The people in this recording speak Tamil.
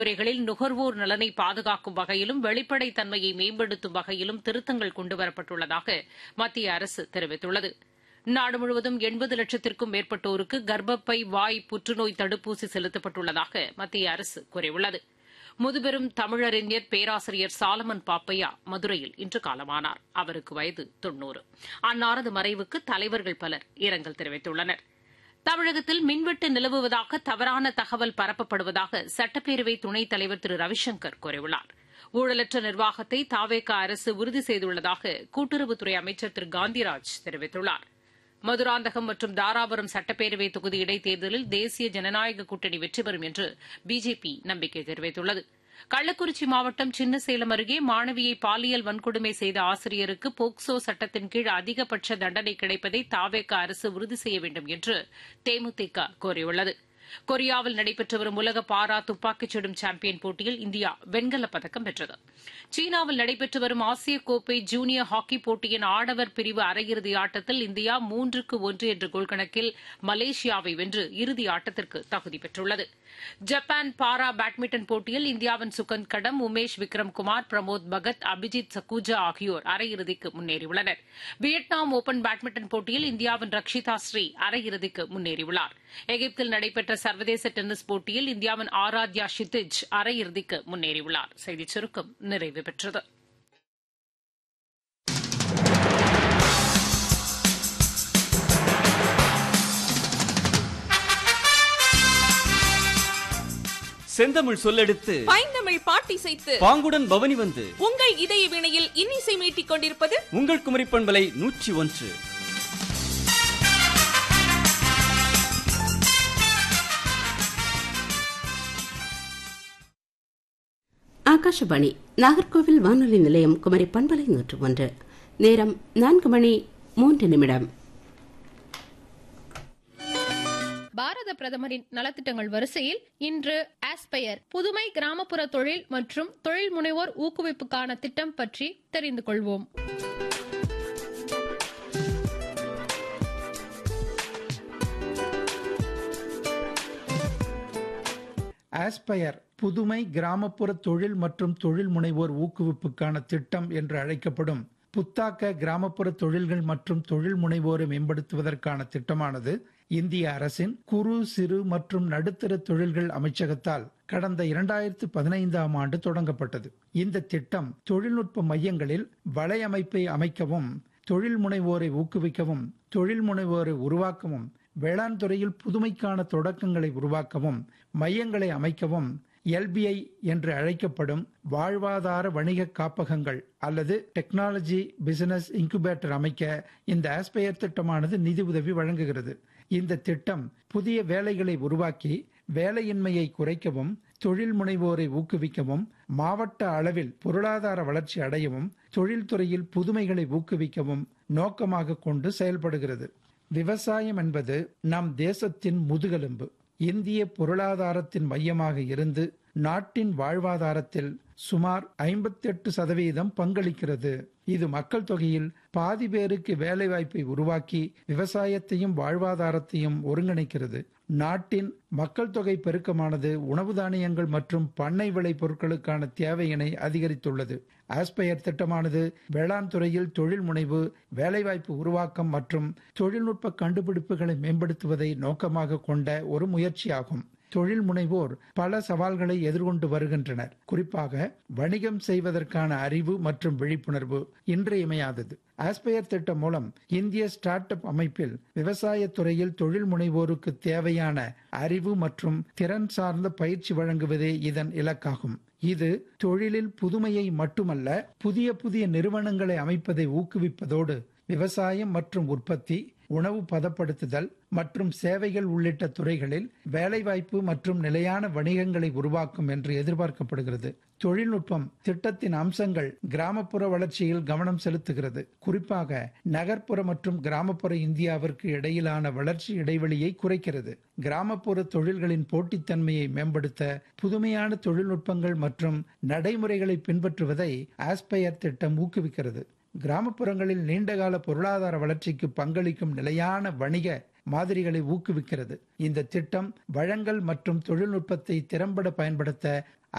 துறைகளில் நுகர்வோர் நலனை பாதுகாக்கும் வகையிலும் வெளிப்படைத்தன்மையை மேம்படுத்தும் வகையிலும் திருத்தங்கள் கொண்டுவரப்பட்டுள்ளதாக மத்திய அரசு தெரிவித்துள்ளது. நாடு முழுவதும் 80 லட்சத்திற்கும் மேற்பட்டோருக்கு கர்ப்பப்பை வாய் புற்றுநோய் தடுப்பூசி செலுத்தப்பட்டுள்ளதாக மத்திய அரசு கூறியுள்ளது. முதுபெரும் தமிழறிஞர் பேராசிரியர் சாலமன் பாப்பையா மதுரையில் இன்று காலமானார். அவருக்கு வயது 90. அன்னாரது மறைவுக்கு தலைவர்கள் பலர் இரங்கல் தெரிவித்துள்ளனர். தமிழகத்தில் மின்வெட்டு நிலவுவதாக தவறான தகவல் பரப்பப்படுவதாக சட்டப்பேரவை துணைத் தலைவர் திரு ரவிசங்கர் கூறியுள்ளார். ஊழலற்ற நிர்வாகத்தை தாவேகா அரசு உறுதி செய்துள்ளதாக கூட்டுறவுத்துறை அமைச்சர் திரு காந்திராஜ் தெரிவித்துள்ளார். மதுராந்தகம் மற்றும் தாராபுரம் சட்டப்பேரவை தொகுதி இடைத்தேர்தலில் தேசிய ஜனநாயக கூட்டணி வெற்றி பெறும் என்று பிஜேபி நம்பிக்கை தெரிவித்துள்ளது. கள்ளக்குறிச்சி மாவட்டம் சின்னசேலம் அருகே மாணவியை பாலியல் வன்கொடுமை செய்த ஆசிரியருக்கு போக்சோ சட்டத்தின் கீழ் அதிகபட்ச தண்டனை கிடைப்பதை தாவேகா அரசு உறுதி செய்ய வேண்டும் என்று தேமுதிக கோரியுள்ளது. கொரியாவில் நடைபெற்று வரும் உலக பாரா துப்பாக்கிச் சுடும் சாம்பியன் போட்டியில் இந்தியா வெண்கலப் பதக்கம் வென்றது. சீனாவில் நடைபெற்று வரும் ஆசிய கோப்பை ஜூனியர் ஹாக்கி போட்டியின் ஆடவர் பிரிவு அரையிறுதி ஆட்டத்தில் இந்தியா 3-1 என்ற கோல் கணக்கில் மலேசியாவை வென்று இறுதி ஆட்டத்திற்கு தகுதி பெற்றுள்ளது. ஜப்பான் பாரா பேட்மிண்டன் போட்டியில் இந்தியாவின் சுகந்த் கடம், உமேஷ் விக்ரம்குமார், பிரமோத் பகத், அபிஜித் சக்குஜா ஆகியோர் அரையிறுதிக்கு முன்னேறியுள்ளனர். வியட்நாம் ஓபன் பேட்மிண்டன் போட்டியில் இந்தியாவின் ரக்ஷிதா ஸ்ரீ அரையிறுதிக்கு முன்னேறியுள்ளார். எகிப்தில் நடைபெற்ற சர்வதேச டென்னிஸ் போட்டியில் இந்தியாவின் ஆராத்யா ஷிதிஜ் அரையிறுதிக்கு முன்னேறியுள்ளார். செய்திச் சுருக்கம் நிறைவு பெற்றது. செந்தமிழ் சொல்லெடுத்து பைந்தமிழ் பாட்டி செய்து பாங்குடன் பவனி வந்து உங்கள் இதய வினையில் இன்னிசை மீட்டிக் கொண்டிருப்பது உங்கள் குமரி பண்பலை 101. ஆகாஷவாணி நாகர்கோவில் வானொலி நிலையம் குமரி பண்பலை 101. நேரம் 4:03. பாரத பிரதமரின் நலத்திட்டங்கள் வரிசையில் இன்று ஆஸ்பயர் புதுமை கிராமப்புற தொழில் மற்றும் தொழில் முனைவோர் ஊக்குவிப்புக்கான திட்டம் பற்றி தெரிந்து கொள்வோம். ஆஸ்பயர் புதுமை கிராமப்புற தொழில் மற்றும் தொழில் முனைவோர் ஊக்குவிப்புக்கான திட்டம் என்று அழைக்கப்படும் புத்தாக்க கிராமப்புற தொழில்கள் மற்றும் தொழில் முனைவோரை மேம்படுத்துவதற்கான திட்டமானது இந்திய அரசின் குறு சிறு மற்றும் நடுத்தர தொழில்கள் அமைச்சகத்தால் கடந்த 2015ஆம் ஆண்டு தொடங்கப்பட்டது. இந்த திட்டம் தொழில்நுட்ப மையங்களில் வலையமைப்பை அமைக்கவும், தொழில் முனைவோரை ஊக்குவிக்கவும், தொழில் முனைவோரை உருவாக்கவும், வேளாண் துறையில் புதுமைக்கான தொடக்கங்களை உருவாக்கவும், மையங்களை அமைக்கவும், எல்பிஐ என்று அழைக்கப்படும் வாழ்வாதார வணிக காப்பகங்கள் அல்லது டெக்னாலஜி பிசினஸ் இன்குபேட்டர் அமைக்க இந்த ஆஸ்பயர் திட்டமானது நிதி உதவி வழங்குகிறது. இந்த திட்டம் புதிய வேலைகளை உருவாக்கி வேலையின்மையை குறைக்கவும், தொழில் முனைவோரை ஊக்குவிக்கவும், மாவட்ட அளவில் பொருளாதார வளர்ச்சி அடையவும், தொழில்துறையில் புதுமைகளை ஊக்குவிக்கவும் நோக்கமாக கொண்டு செயல்படுகிறது. விவசாயம் என்பது நம் தேசத்தின் முதுகெலும்பு. இந்திய பொருளாதாரத்தின் மையமாக இருந்து நாட்டின் வாழ்வாதாரத்தில் சுமார் 58% பங்களிக்கிறது. இது மக்கள் தொகையில் பாதி பேருக்கு வேலைவாய்ப்பை உருவாக்கி விவசாயத்தையும் வாழ்வாதாரத்தையும் ஒருங்கிணைக்கிறது. நாட்டின் மக்கள் தொகை பெருக்கமானது உணவு தானியங்கள் மற்றும் பண்ணை விளை பொருட்களுக்கான தேவையினை அதிகரித்துள்ளது. ஆஸ்பயர் திட்டமானது வேளாண் துறையில் தொழில் முனைவு, வேலைவாய்ப்பு உருவாக்கம் மற்றும் தொழில்நுட்ப கண்டுபிடிப்புகளை மேம்படுத்துவதை நோக்கமாக கொண்ட ஒரு முயற்சியாகும். தொழில் முனைவோர் பல சவால்களை எதிர்கொண்டு வருகின்றனர். குறிப்பாக வணிகம் செய்வதற்கான அறிவு மற்றும் விழிப்புணர்வு இன்றியமையாதது. ஆஸ்பயர் திட்டம் மூலம் இந்திய ஸ்டார்ட் அப் அமைப்பில் விவசாய துறையில் தொழில் முனைவோருக்கு தேவையான அறிவு மற்றும் திறன் சார்ந்த பயிற்சி வழங்குவதே இதன் இலக்காகும். இது தொழிலில் புதுமையை மட்டுமல்ல, புதிய நிறுவனங்களை அமைப்பதை ஊக்குவிப்பதோடு விவசாயம் மற்றும் உற்பத்தி, உணவு பதப்படுத்துதல் மற்றும் சேவைகள் உள்ளிட்ட துறைகளில் வேலைவாய்ப்பு மற்றும் நிலையான வணிகங்களை உருவாக்கும் என்று எதிர்பார்க்கப்படுகிறது. தொழில்நுட்பம் திட்டத்தின் அம்சங்கள் கிராமப்புற வளர்ச்சியில் கவனம் செலுத்துகிறது. குறிப்பாக நகர்ப்புற மற்றும் கிராமப்புற இந்தியாவிற்கு இடையிலான வளர்ச்சி இடைவெளியை குறைக்கிறது. கிராமப்புற தொழில்களின் போட்டித்தன்மையை மேம்படுத்த புதுமையான தொழில்நுட்பங்கள் மற்றும் நடைமுறைகளை பின்பற்றுவதை ஆஸ்பயர் திட்டம் ஊக்குவிக்கிறது. கிராமப்புறங்களில் நீண்டகால பொருளாதார வளர்ச்சிக்கு பங்களிக்கும் நிலையான வணிக மாதிரிகளை ஊக்குவிக்கிறது. இந்த திட்டம் வழங்கல் மற்றும் தொழில்நுட்பத்தை திறம்பட பயன்படுத்த